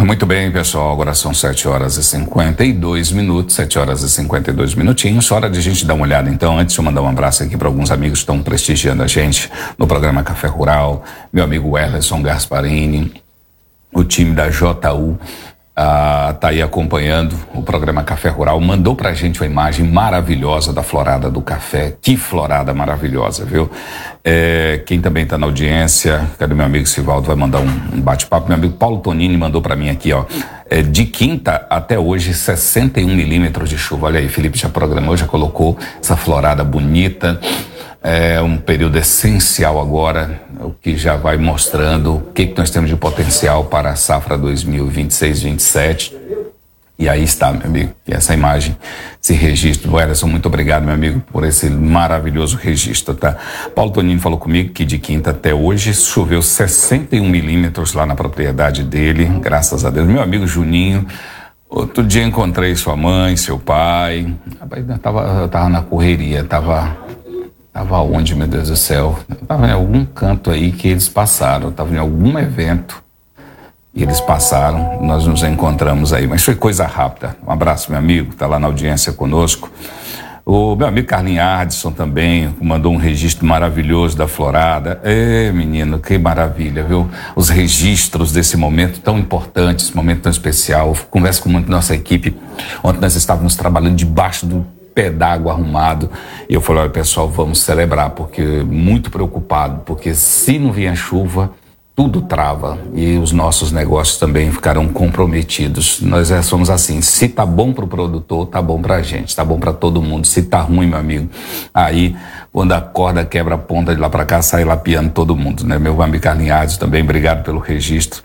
Muito bem, pessoal, agora são 7 horas e 52 minutos, 7 horas e 52 minutinhos, hora de a gente dar uma olhada. Então, antes de eu mandar um abraço aqui para alguns amigos que estão prestigiando a gente no programa Café Rural, meu amigo Erlerson Gasparini, o time da JU, tá aí acompanhando o programa Café Rural, mandou pra gente uma imagem maravilhosa da florada do café. Que florada maravilhosa, viu? Quem também tá na audiência, cadê meu amigo Sivaldo, vai mandar um bate-papo. Meu amigo Paulo Tonini mandou pra mim aqui, ó, de quinta até hoje 61 milímetros de chuva. Olha aí, Felipe já programou, já colocou essa florada bonita. É um período essencial agora, o que já vai mostrando o que nós temos de potencial para a safra 2026-27. E aí está, meu amigo, e essa imagem, esse registro. Ederson, muito obrigado, meu amigo, por esse maravilhoso registro, tá? Paulo Tonini falou comigo que de quinta até hoje choveu 61 milímetros lá na propriedade dele, graças a Deus. Meu amigo Juninho, outro dia encontrei sua mãe, seu pai. Eu tava na correria, Tava onde, meu Deus do céu? Tava em algum canto aí que eles passaram. Tava em algum evento e eles passaram. Nós nos encontramos aí, mas foi coisa rápida. Um abraço, meu amigo, tá lá na audiência conosco. O meu amigo Carlinhos Ardson também mandou um registro maravilhoso da florada. Menino, que maravilha, viu? Os registros desse momento tão importante, esse momento tão especial. Eu converso com muito da nossa equipe. Ontem nós estávamos trabalhando debaixo do pé d'água arrumado, e eu falei, olha pessoal, vamos celebrar, porque muito preocupado, porque se não vier chuva, tudo trava, e os nossos negócios também ficarão comprometidos. Nós somos assim, se tá bom pro produtor, tá bom pra gente, tá bom pra todo mundo. Se tá ruim, meu amigo, aí quando a corda quebra a ponta de lá pra cá, sai lapiando todo mundo, né? Meu amigo Carlinhos também, obrigado pelo registro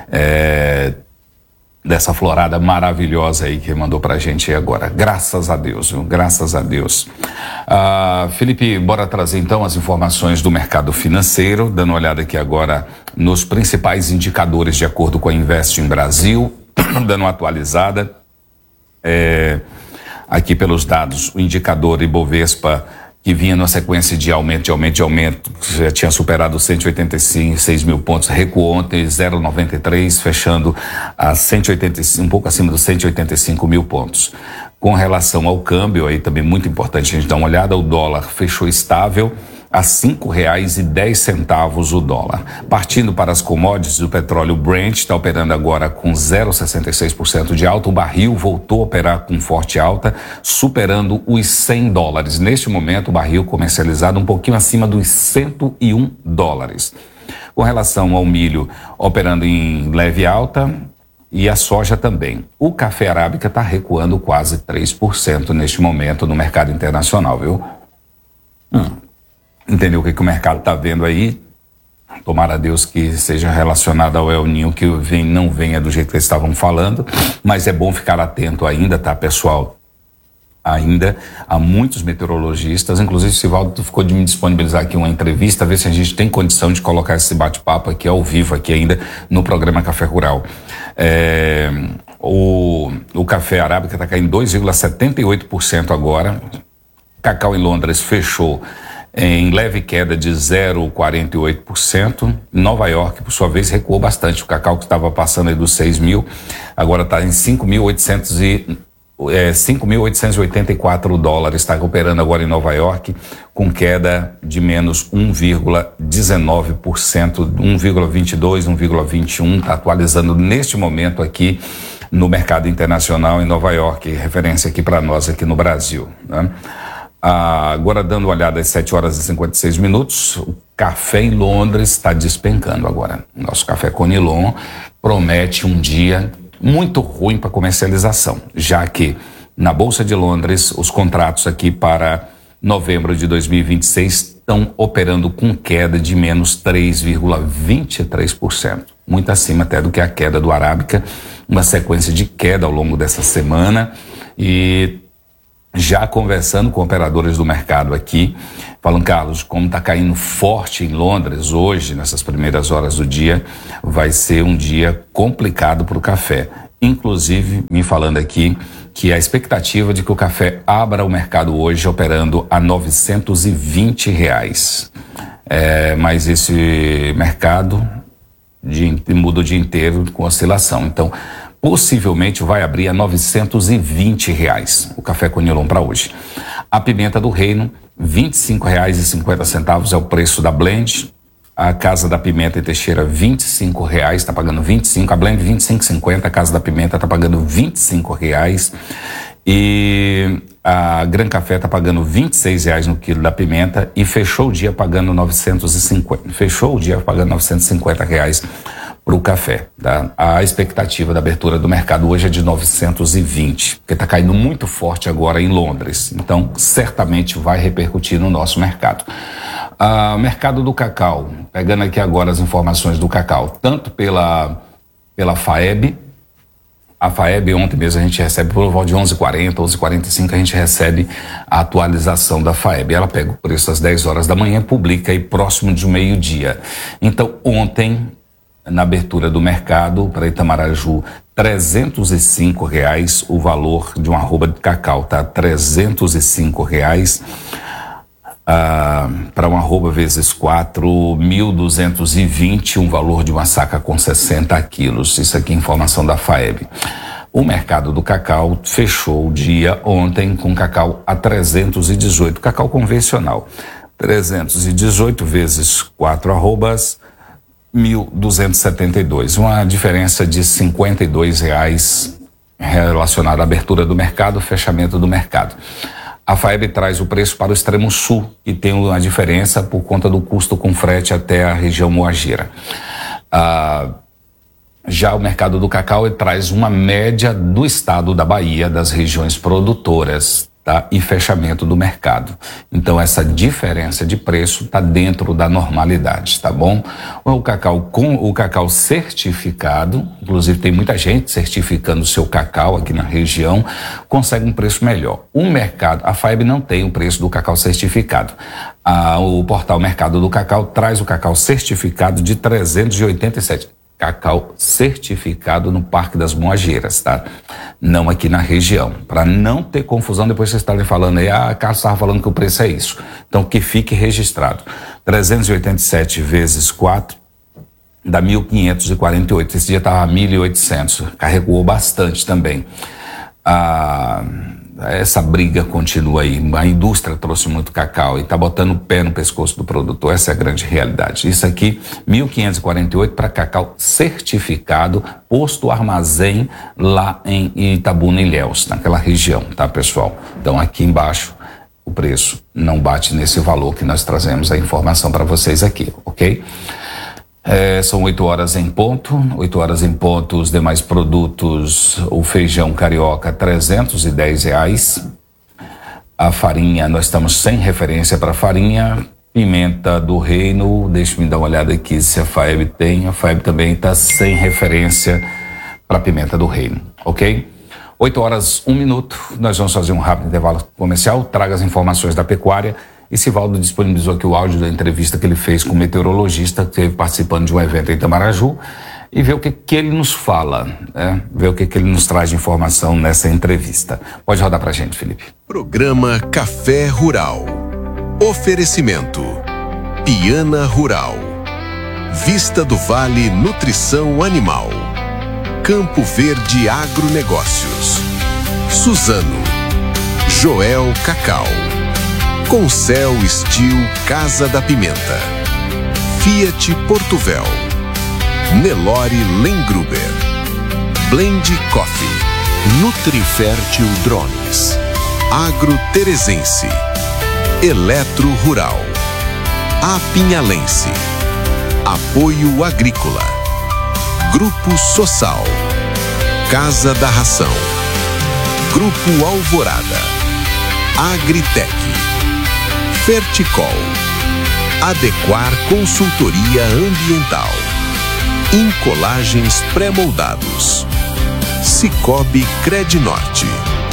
dessa florada maravilhosa aí que mandou pra gente aí agora. Graças a Deus, viu? Graças a Deus. Felipe, bora trazer então as informações do mercado financeiro, dando uma olhada aqui agora nos principais indicadores de acordo com a Investing Brasil, dando uma atualizada. Aqui pelos dados, o indicador Ibovespa, que vinha numa sequência de aumento, já tinha superado 186 mil pontos, recuou ontem 0,93, fechando a 185, um pouco acima dos 185 mil pontos. Com relação ao câmbio, aí também muito importante a gente dar uma olhada, o dólar fechou estável a R$ 5,10 o dólar. Partindo para as commodities, o petróleo Brent está operando agora com 0,66% de alta. O barril voltou a operar com forte alta, superando os $100. Neste momento, o barril comercializado um pouquinho acima dos $101. Com relação ao milho, operando em leve alta, e a soja também. O café arábica está recuando quase 3% neste momento no mercado internacional, viu? Entendeu o que o mercado está vendo aí? Tomara a Deus que seja relacionado ao El Niño, que não venha do jeito que eles estavam falando, mas é bom ficar atento ainda, tá, pessoal? Ainda há muitos meteorologistas, inclusive o Sivaldo ficou de me disponibilizar aqui uma entrevista, ver se a gente tem condição de colocar esse bate-papo aqui ao vivo, aqui ainda no programa Café Rural. O café arábica está caindo 2,78% agora. Cacau em Londres fechou em leve queda de 0,48%. Nova York, por sua vez, recuou bastante. O cacau que estava passando aí dos 6 mil, agora está em 5.884 dólares, está operando agora em Nova York, com queda de menos 1,19%, 1,22%, 1,21%, está atualizando neste momento aqui no mercado internacional em Nova York, referência aqui para nós aqui no Brasil, né? Agora dando uma olhada às 7 horas e 56 minutos, o café em Londres está despencando agora. Nosso café Conilon promete um dia muito ruim para comercialização, já que na Bolsa de Londres os contratos aqui para novembro de 2026 estão operando com queda de menos 3,23%, muito acima até do que a queda do Arábica, uma sequência de queda ao longo dessa semana. E já conversando com operadores do mercado aqui, falando, Carlos, como está caindo forte em Londres hoje, nessas primeiras horas do dia, vai ser um dia complicado para o café. Inclusive, me falando aqui que a expectativa de que o café abra o mercado hoje operando a R$920. Mas esse mercado muda o dia inteiro com oscilação. Então, possivelmente vai abrir a R$920 o café Conilon para hoje. A pimenta do reino, R$25,50 é o preço da blend. A Casa da Pimenta em Teixeira, R$25, está pagando 25. A blend, R$25,50. A Casa da Pimenta está pagando R$25. E a Gran Café está pagando R$26 no quilo da pimenta e fechou o dia pagando 950. Fechou o dia pagando R$950 para o café. Tá? A expectativa da abertura do mercado hoje é de 920, porque está caindo muito forte agora em Londres. Então, certamente vai repercutir no nosso mercado. Mercado do cacau, pegando aqui agora as informações do cacau, tanto pela FAEB. A FAEB, ontem mesmo a gente recebe, por volta de 11h40, 11h45, a gente recebe a atualização da FAEB. Ela pega o preço às 10 horas da manhã e publica aí próximo de meio-dia. Então, ontem, na abertura do mercado, para Itamaraju, R$305 o valor de uma arroba de cacau, tá? R$305. Para uma arroba vezes 4, 1.220, um valor de uma saca com 60 quilos. Isso aqui é informação da FAEB. O mercado do cacau fechou o dia ontem com cacau a 318, cacau convencional. 318 vezes 4 arrobas, 1.272. Uma diferença de R$52 relacionada à abertura do mercado, fechamento do mercado. A FAEB traz o preço para o extremo sul, que tem uma diferença por conta do custo com frete até a região Moageira. Já o mercado do cacau traz uma média do estado da Bahia, das regiões produtoras, tá? E fechamento do mercado. Então, essa diferença de preço está dentro da normalidade, tá bom? O cacau certificado, inclusive tem muita gente certificando o seu cacau aqui na região, consegue um preço melhor. O mercado, a FAEB não tem o preço do cacau certificado. O portal Mercado do Cacau traz o cacau certificado de 387. Cacau certificado no Parque das Moageiras, tá? Não aqui na região. Para não ter confusão, depois vocês estarem falando aí, Carlos estava falando que o preço é isso. Então, que fique registrado. 387 vezes 4 dá 1.548. Esse dia estava 1.800. Carregou bastante também. Essa briga continua aí. A indústria trouxe muito cacau e está botando o pé no pescoço do produtor. Essa é a grande realidade. Isso aqui, 1.548 para cacau certificado, posto armazém lá em Itabuna, Ilhéus, naquela região, tá, pessoal? Então, aqui embaixo, o preço não bate nesse valor que nós trazemos a informação para vocês aqui, ok? São 8 horas em ponto, 8 horas em ponto, os demais produtos, o feijão carioca, R$310. A farinha, nós estamos sem referência para farinha. Pimenta do reino, deixa-me dar uma olhada aqui se a FAEB tem. A FAEB também está sem referência para pimenta do reino, ok? 8 horas, 1 minuto, nós vamos fazer um rápido intervalo comercial, traga as informações da pecuária. E Sivaldo disponibilizou aqui o áudio da entrevista que ele fez com o meteorologista que esteve participando de um evento em Itamaraju e ver o que ele nos fala, né? Ver o que ele nos traz de informação nessa entrevista. Pode rodar pra gente, Felipe. Programa Café Rural. Oferecimento Piana Rural, Vista do Vale Nutrição Animal, Campo Verde Agronegócios, Suzano, Joel Cacau, Concel Steel Casa da Pimenta, Fiat Portuvel, Nelore Lengruber, Blend Coffee, Nutrifértil Drones, Agro Teresense, Eletro Rural, Apinhalense, Apoio Agrícola, Grupo Sossal, Casa da Ração, Grupo Alvorada, Agritec, Ferticol, Adequar Consultoria Ambiental, Incolagens Pré-moldados, Cicobi Credinorte,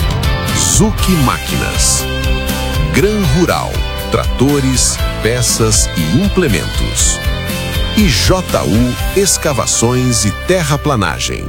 Zuc Máquinas, Gran Rural, tratores, peças e implementos, e JU Escavações e Terraplanagem.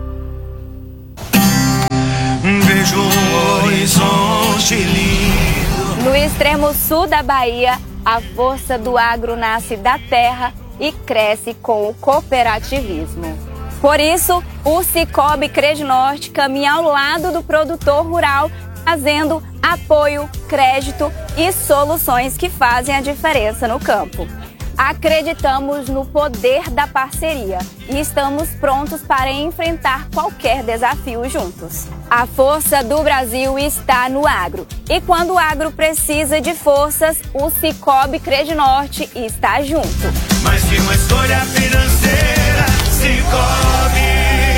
Vejo o horizonte lindo. No extremo sul da Bahia, a força do agro nasce da terra e cresce com o cooperativismo. Por isso, o Cicobi Credinorte caminha ao lado do produtor rural, fazendo apoio, crédito e soluções que fazem a diferença no campo. Acreditamos no poder da parceria e estamos prontos para enfrentar qualquer desafio juntos. A força do Brasil está no agro. E quando o agro precisa de forças, o Cicobi Credinorte está junto. Mais que uma escolha financeira, Cicobi.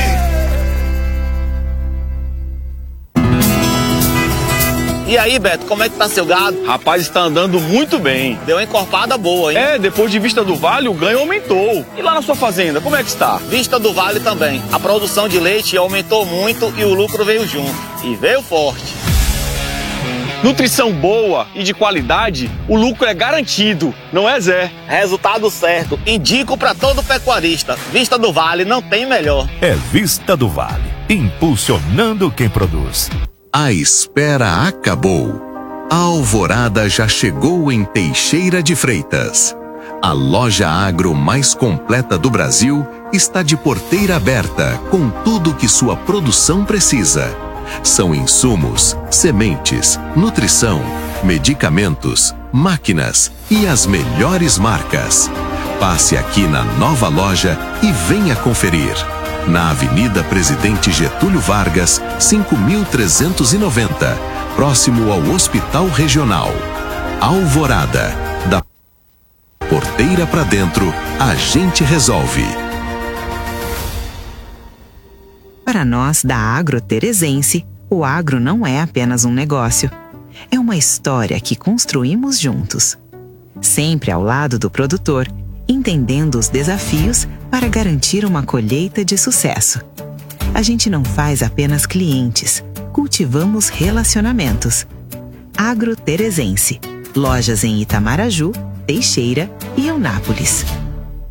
E aí, Beto, como é que tá seu gado? Rapaz, está andando muito bem. Deu uma encorpada boa, hein? É, depois de Vista do Vale, o ganho aumentou. E lá na sua fazenda, como é que está? Vista do Vale também. A produção de leite aumentou muito e o lucro veio junto. E veio forte. Nutrição boa e de qualidade, o lucro é garantido, não é, Zé? Resultado certo. Indico para todo pecuarista. Vista do Vale não tem melhor. É Vista do Vale, impulsionando quem produz. A espera acabou. A alvorada já chegou em Teixeira de Freitas. A loja agro mais completa do Brasil está de porteira aberta com tudo que sua produção precisa. São insumos, sementes, nutrição, medicamentos, máquinas e as melhores marcas. Passe aqui na nova loja e venha conferir. Na Avenida Presidente Getúlio Vargas, 5.390, próximo ao Hospital Regional. Alvorada. Da porteira para dentro, a gente resolve. Para nós da Agro Terezense, o agro não é apenas um negócio. É uma história que construímos juntos. Sempre ao lado do produtor, entendendo os desafios para garantir uma colheita de sucesso. A gente não faz apenas clientes, cultivamos relacionamentos. Agro Terezense. Lojas em Itamaraju, Teixeira e Eunápolis.